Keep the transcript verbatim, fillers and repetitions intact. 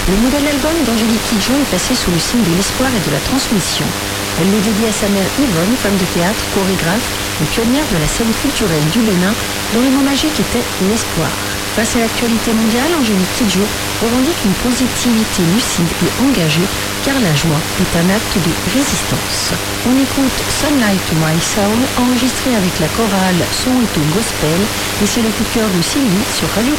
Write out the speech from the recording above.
Le nouvel album d'Angélique Kidjo est passé sous le signe de l'espoir et de la transmission. Elle le dédie à sa mère Yvonne, femme de théâtre, chorégraphe et pionnière de la scène culturelle du Bénin, dont le mot magique était l'espoir. Face à l'actualité mondiale, Angélique Kidjo revendique une positivité lucide et engagée, car la joie est un acte de résistance. On écoute Sunlight to My Soul, enregistré avec la chorale Son et Gospel, et c'est le coup de cœur de Sylvie sur Radio